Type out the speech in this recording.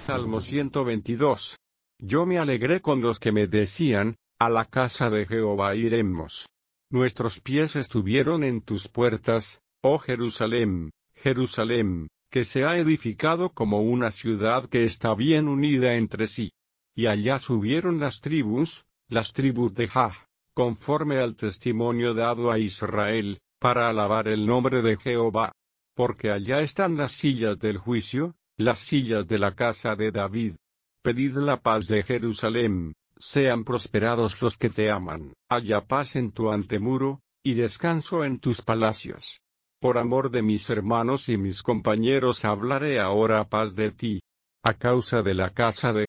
Salmo 122. Yo me alegré con los que me decían, a la casa de Jehová iremos. Nuestros pies estuvieron en tus puertas, oh Jerusalén, Jerusalén, que se ha edificado como una ciudad que está bien unida entre sí. Y allá subieron las tribus de Jah, conforme al testimonio dado a Israel, para alabar el nombre de Jehová. Porque allá están las sillas del juicio, las sillas de la casa de David. Pedid la paz de Jerusalén, sean prosperados los que te aman. Haya paz en tu antemuro, y descanso en tus palacios. Por amor de mis hermanos y mis compañeros hablaré ahora paz de ti. A causa de la casa de